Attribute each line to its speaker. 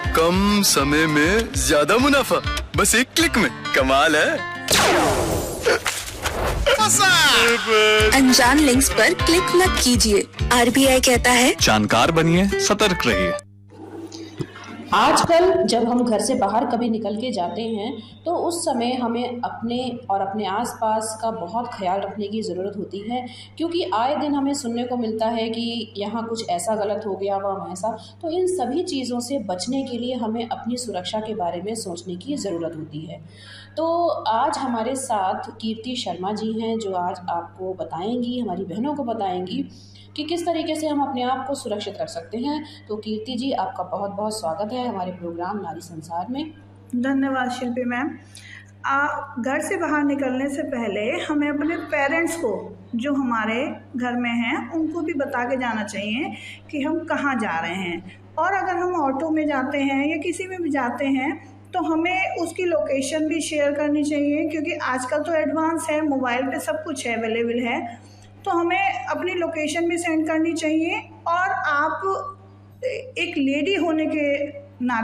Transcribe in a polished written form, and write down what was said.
Speaker 1: कम समय में ज्यादा मुनाफा, बस एक क्लिक में। कमाल है।
Speaker 2: अनजान लिंक्स पर क्लिक मत कीजिए। RBI कहता है
Speaker 3: जानकार बनिए, सतर्क रहिए।
Speaker 4: आजकल जब हम घर से बाहर कभी निकल के जाते हैं तो उस समय हमें अपने और अपने आसपास का बहुत ख्याल रखने की ज़रूरत होती है, क्योंकि आए दिन हमें सुनने को मिलता है कि यहाँ कुछ ऐसा गलत हो गया, वहाँ ऐसा। तो इन सभी चीज़ों से बचने के लिए हमें अपनी सुरक्षा के बारे में सोचने की ज़रूरत होती है। तो आज हमारे साथ कीर्ति शर्मा जी हैं, जो आज आपको बताएंगी, हमारी बहनों को बताएंगी कि किस तरीके से हम अपने आप को सुरक्षित रख सकते हैं। तो कीर्ति जी, आपका बहुत बहुत स्वागत है हमारे प्रोग्राम नारी संसार में।
Speaker 5: धन्यवाद शिल्पी मैम। घर से बाहर निकलने से पहले हमें अपने पेरेंट्स को, जो हमारे घर में हैं, उनको भी बता के जाना चाहिए कि हम कहाँ जा रहे हैं। और अगर हम ऑटो में जाते हैं या किसी में भी जाते हैं तो हमें उसकी लोकेशन भी शेयर करनी चाहिए, क्योंकि आजकल तो एडवांस है, मोबाइल पे सब कुछ अवेलेबल है। तो हमें अपनी लोकेशन भी सेंड करनी चाहिए। और आप एक लेडी होने के